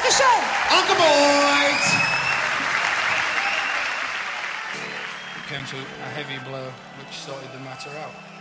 Dankeschön. Uncle Boyd. It came to a heavy blow which sorted the matter out.